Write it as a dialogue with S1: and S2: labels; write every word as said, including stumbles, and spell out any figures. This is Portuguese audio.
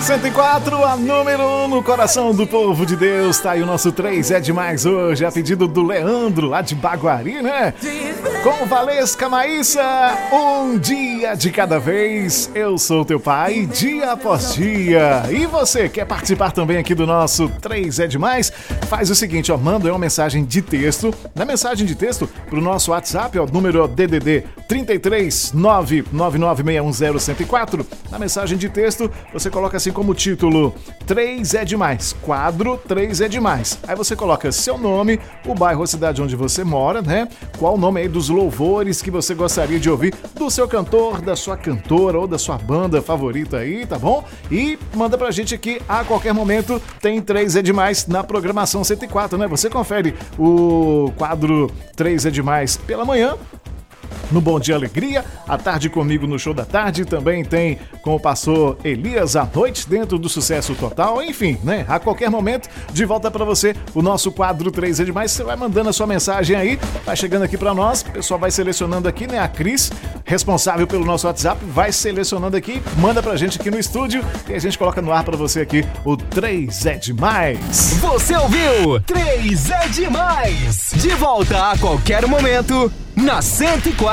S1: cento e quatro, a número um no coração do povo de Deus. Tá aí o nosso três é demais hoje, a pedido do Leandro, lá de Baguari, né? Com Valesca Maíssa, um dia de cada vez. Eu sou teu pai, dia após dia. E você quer participar também aqui do nosso três é demais? Faz o seguinte, ó, manda uma mensagem de texto. Na mensagem de texto pro nosso WhatsApp, ó, número D D D trinta e três, nove nove nove seis um zero um zero quatro. Na mensagem de texto, você coloca assim como título três é demais, quadro três é demais. Aí você coloca seu nome, o bairro ou cidade onde você mora, né? Qual o nome aí dos louvores que você gostaria de ouvir do seu cantor, da sua cantora ou da sua banda favorita aí, tá bom? E manda pra gente aqui a qualquer momento. Tem três é demais na programação cento e quatro, né? Você confere o quadro três é demais pela manhã, no Bom Dia Alegria, à tarde comigo no Show da Tarde, também tem com o pastor Elias à noite dentro do Sucesso Total, enfim, né? A qualquer momento, de volta para você, o nosso quadro três é demais. Você vai mandando a sua mensagem aí, vai chegando aqui para nós, o pessoal vai selecionando aqui, né? A Cris, responsável pelo nosso WhatsApp, vai selecionando aqui, manda pra gente aqui no estúdio e a gente coloca no ar para você aqui o três é demais.
S2: Você ouviu? três é demais. De volta a qualquer momento na cento e quatro.